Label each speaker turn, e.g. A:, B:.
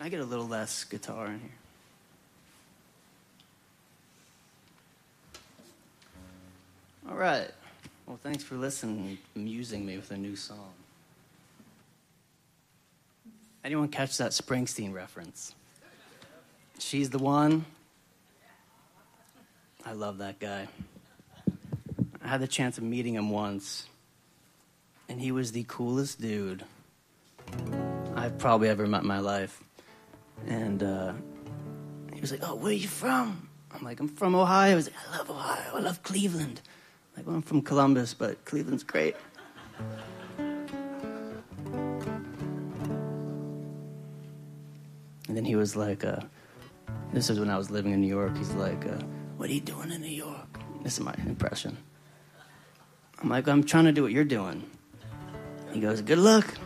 A: I get a little less guitar in here? All right. Well, thanks for listening, amusing me with a new song. Anyone catch that Springsteen reference? She's the One. I love that guy. I had the chance of meeting him once, and he was the coolest dude I've probably ever met in my life. And he was like, "Oh, where are you from?" I'm like, "I'm from Ohio." He's like, "I love Ohio. I love Cleveland." Like, well, I'm from Columbus, but Cleveland's great. And then he was like, this is when I was living in New York. He's like, "What are you doing in New York?" This is my impression. I'm like, "I'm trying to do what you're doing." He goes, "Good luck."